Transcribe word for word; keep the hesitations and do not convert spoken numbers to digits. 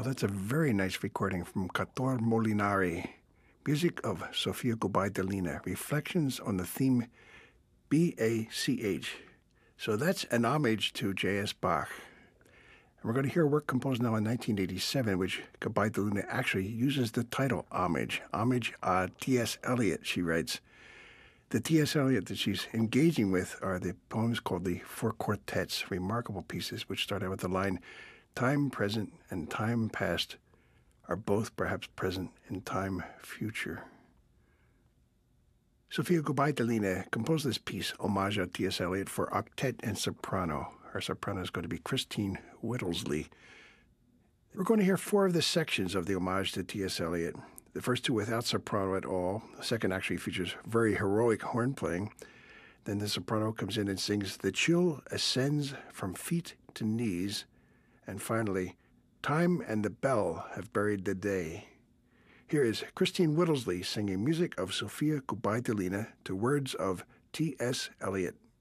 Well, that's a very nice recording from Cator Molinari. Music of Sofia Gubaidulina. Reflections on the theme B A C H. So that's an homage to J S. Bach. And we're going to hear a work composed now in nineteen eighty-seven, which Gubaidulina actually uses the title Homage. Homage a T S. Eliot, she writes. The T S. Eliot that she's engaging with are the poems called the Four Quartets, remarkable pieces which start out with the line, time present and time past are both perhaps present in time future. Sofia Gubaidulina composed this piece, Homage à T S. Eliot, for octet and soprano. Our soprano is going to be Christine Whittlesley. We're going to hear four of the sections of the Homage to T S. Eliot. The first two without soprano at all. The second actually features very heroic horn playing. Then the soprano comes in and sings, The chill ascends from feet to knees. And finally, Time and the bell have buried the day. Here is Christine Whittlesley singing music of Sofia Gubaidulina to words of T S. Eliot.